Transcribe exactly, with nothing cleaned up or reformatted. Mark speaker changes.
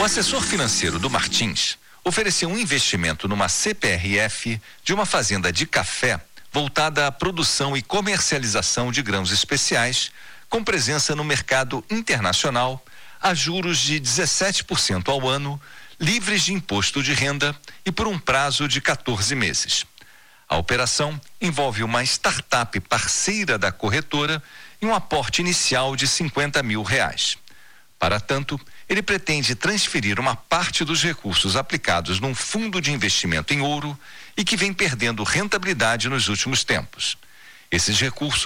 Speaker 1: O assessor financeiro do Martins ofereceu um investimento numa C P R F de uma fazenda de café voltada à produção e comercialização de grãos especiais, com presença no mercado internacional, a juros de dezessete por cento ao ano, livres de imposto de renda e por um prazo de quatorze meses. A operação envolve uma startup parceira da corretora e um aporte inicial de cinquenta mil reais. Para tanto, ele pretende transferir uma parte dos recursos aplicados num fundo de investimento em ouro e que vem perdendo rentabilidade nos últimos tempos. Esses recursos